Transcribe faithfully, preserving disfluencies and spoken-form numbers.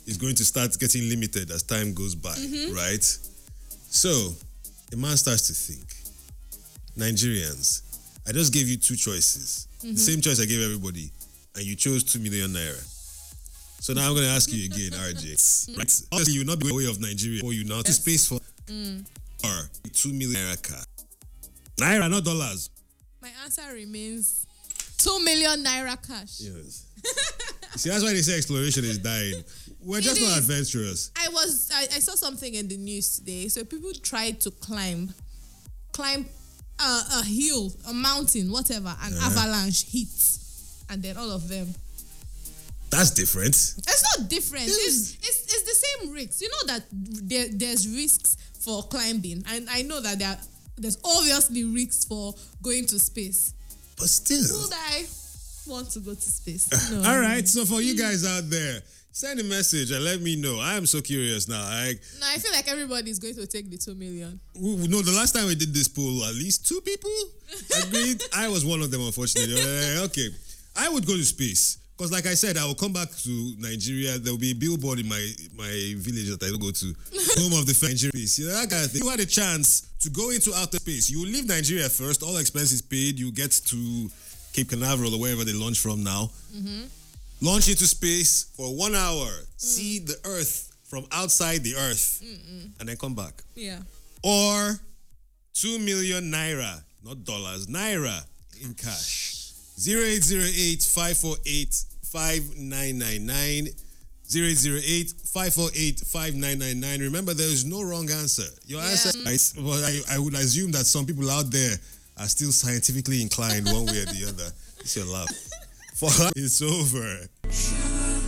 is going to start getting limited as time goes by, mm-hmm. right? So, a man starts to think, Nigerians, I just gave you two choices. Mm-hmm. The same choice I gave everybody, and you chose two million naira. So now I'm going to ask you again, R J. Right? Obviously, you will not be away of Nigeria, or you now yes. to space for mm. or two million naira car. Naira, not dollars. My answer remains two million naira cash. Yes. See, that's why they say exploration is dying. We're just not adventurous. I was, I, I saw something in the news today. So people tried to climb, climb a, a hill, a mountain, whatever, an uh-huh. avalanche hits, and then all of them. That's different. It's not different. It's, it's, it's the same risks. You know that there, there's risks for climbing, and I know that there, there's obviously risks for going to space. But still, would I want to go to space? No. All right. So for you guys out there, send a message and let me know. I am so curious now. I, no, I feel like everybody is going to take the two million. We, no, the last time we did this poll, at least two people agreed. I was one of them, unfortunately. Okay, I would go to space. Because like I said, I will come back to Nigeria. There will be a billboard in my, my village that I will go to. Home of the Nigeria space. You know, that kind of thing. You had a chance to go into outer space. You will leave Nigeria first. All expenses paid. You get to Cape Canaveral or wherever they launch from now. Mm-hmm. Launch into space for one hour. Mm. See the Earth from outside the Earth. Mm-mm. And then come back. Yeah. Or two million naira, not dollars, naira in cash. zero eight zero eight, five four eight, five nine nine nine zero eight zero eight, five four eight, five nine nine nine. Remember, there is no wrong answer. Your yeah. answer is, well, I, I would assume that some people out there are still scientifically inclined one way or the other. It's your love. For it's over.